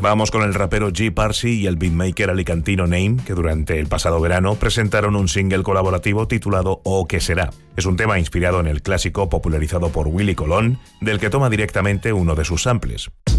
Vamos con el rapero G Parsi y el beatmaker alicantino Name, que durante el pasado verano presentaron un single colaborativo titulado O ¿Qué será? Es un tema inspirado en el clásico popularizado por Willy Colón, del que toma directamente uno de sus samples.